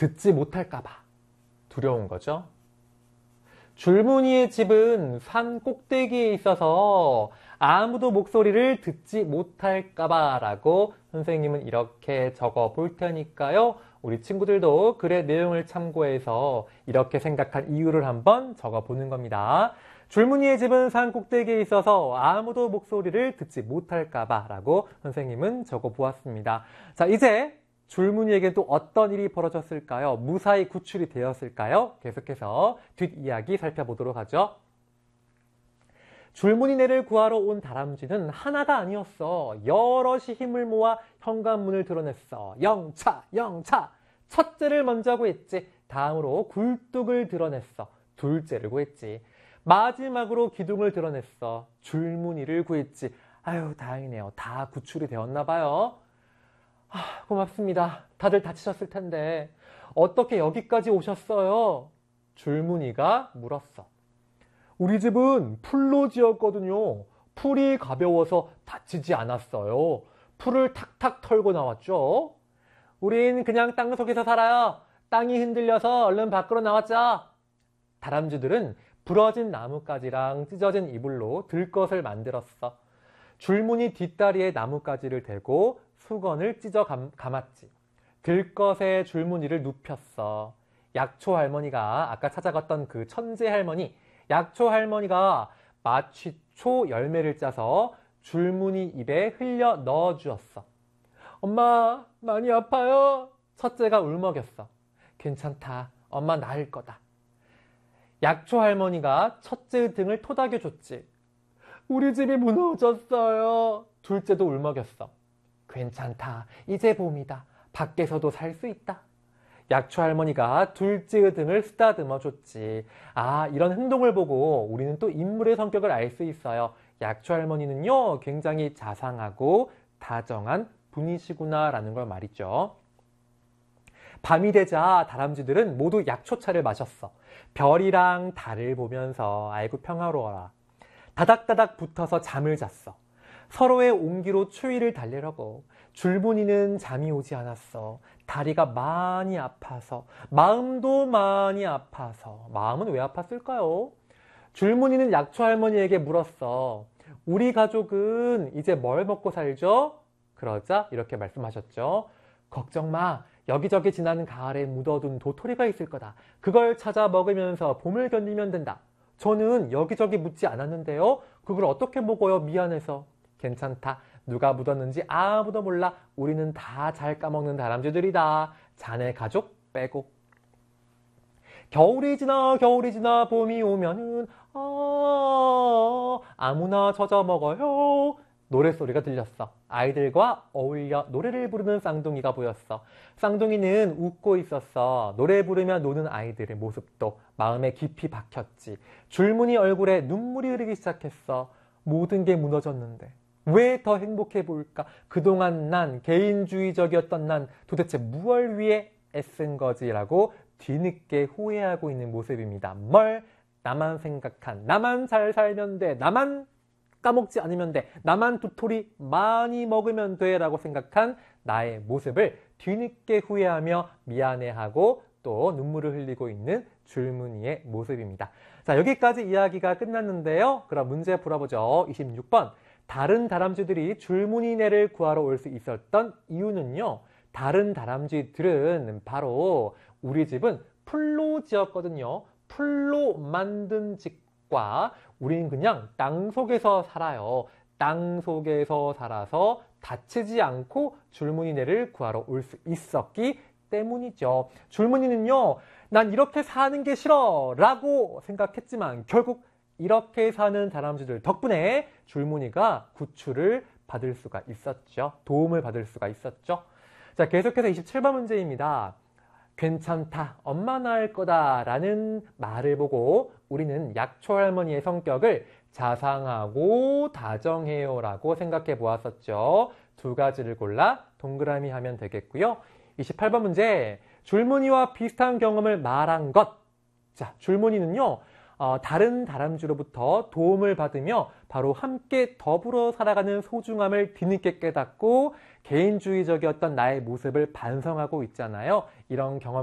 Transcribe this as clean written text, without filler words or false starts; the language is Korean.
듣지 못할까 봐 두려운 거죠. 줄무늬의 집은 산 꼭대기에 있어서 아무도 목소리를 듣지 못할까 봐 라고 선생님은 이렇게 적어 볼 테니까요. 우리 친구들도 글의 내용을 참고해서 이렇게 생각한 이유를 한번 적어 보는 겁니다. 줄무늬의 집은 산 꼭대기에 있어서 아무도 목소리를 듣지 못할까 봐 라고 선생님은 적어 보았습니다. 자, 이제 줄무늬에게 또 어떤 일이 벌어졌을까요? 무사히 구출이 되었을까요? 계속해서 뒷이야기 살펴보도록 하죠. 줄무늬네를 구하러 온 다람쥐는 하나가 아니었어. 여럿이 힘을 모아 현관문을 드러냈어. 영차, 영차. 첫째를 먼저 구했지. 다음으로 굴뚝을 드러냈어. 둘째를 구했지. 마지막으로 기둥을 드러냈어. 줄무늬를 구했지. 아유, 다행이네요. 다 구출이 되었나 봐요. 고맙습니다. 다들 다치셨을 텐데 어떻게 여기까지 오셨어요? 줄무늬가 물었어. 우리 집은 풀로 지었거든요. 풀이 가벼워서 다치지 않았어요. 풀을 탁탁 털고 나왔죠. 우린 그냥 땅속에서 살아요. 땅이 흔들려서 얼른 밖으로 나왔죠. 다람쥐들은 부러진 나뭇가지랑 찢어진 이불로 들것을 만들었어. 줄무늬 뒷다리에 나뭇가지를 대고 수건을 찢어 감았지. 들것에 줄무늬를 눕혔어. 약초 할머니가 아까 찾아갔던 그 천재 할머니, 약초 할머니가 마취초 열매를 짜서 줄무늬 입에 흘려 넣어주었어. 엄마, 많이 아파요? 첫째가 울먹였어. 괜찮다. 엄마 나을 거다. 약초 할머니가 첫째의 등을 토닥여줬지. 우리 집이 무너졌어요. 둘째도 울먹였어. 괜찮다. 이제 봄이다. 밖에서도 살 수 있다. 약초 할머니가 둘째의 등을 쓰다듬어 줬지. 아, 이런 행동을 보고 우리는 또 인물의 성격을 알 수 있어요. 약초 할머니는요, 굉장히 자상하고 다정한 분이시구나라는 걸 말이죠. 밤이 되자 다람쥐들은 모두 약초차를 마셨어. 별이랑 달을 보면서 아이고 평화로워라. 다닥다닥 붙어서 잠을 잤어. 서로의 온기로 추위를 달래려고. 줄무늬는 잠이 오지 않았어. 다리가 많이 아파서, 마음도 많이 아파서. 마음은 왜 아팠을까요? 줄무늬는 약초 할머니에게 물었어. 우리 가족은 이제 뭘 먹고 살죠? 그러자 이렇게 말씀하셨죠. 걱정 마. 여기저기 지나는 가을에 묻어둔 도토리가 있을 거다. 그걸 찾아 먹으면서 봄을 견디면 된다. 저는 여기저기 묻지 않았는데요. 그걸 어떻게 먹어요? 미안해서. 괜찮다. 누가 묻었는지 아무도 몰라. 우리는 다 잘 까먹는 다람쥐들이다. 자네 가족 빼고. 겨울이 지나 봄이 오면은 아무나 젖어 먹어요. 노랫소리가 들렸어. 아이들과 어울려 노래를 부르는 쌍둥이가 보였어. 쌍둥이는 웃고 있었어. 노래 부르며 노는 아이들의 모습도 마음에 깊이 박혔지. 줄무늬 얼굴에 눈물이 흐르기 시작했어. 모든 게 무너졌는데 왜 더 행복해 보일까? 그동안 난 개인주의적이었던 난 도대체 무얼 위해 애쓴 거지라고 뒤늦게 후회하고 있는 모습입니다. 나만 생각한, 나만 잘 살면 돼, 나만 까먹지 않으면 돼, 나만 도토리 많이 먹으면 돼 라고 생각한 나의 모습을 뒤늦게 후회하며 미안해하고 또 눈물을 흘리고 있는 줄무늬의 모습입니다. 자, 여기까지 이야기가 끝났는데요. 그럼 문제 풀어보죠. 26번. 다른 다람쥐들이 줄무늬네를 구하러 올 수 있었던 이유는요. 다른 다람쥐들은 바로 우리 집은 풀로 지었거든요. 풀로 만든 집과 우리는 그냥 땅속에서 살아요. 땅속에서 살아서 다치지 않고 줄무늬네를 구하러 올 수 있었기 때문이죠. 줄무늬는요, 난 이렇게 사는 게 싫어 라고 생각했지만 결국 이렇게 사는 다람쥐들 덕분에 줄무늬가 구출을 받을 수가 있었죠. 도움을 받을 수가 있었죠. 자, 계속해서 27번 문제입니다. 괜찮다, 엄마 나을 거다 라는 말을 보고 우리는 약초 할머니의 성격을 자상하고 다정해요 라고 생각해 보았었죠. 두 가지를 골라 동그라미 하면 되겠고요. 28번 문제, 줄무늬와 비슷한 경험을 말한 것. 자, 줄무늬는요, 다른 다람쥐로부터 도움을 받으며 바로 함께 더불어 살아가는 소중함을 뒤늦게 깨닫고 개인주의적이었던 나의 모습을 반성하고 있잖아요. 이런 경험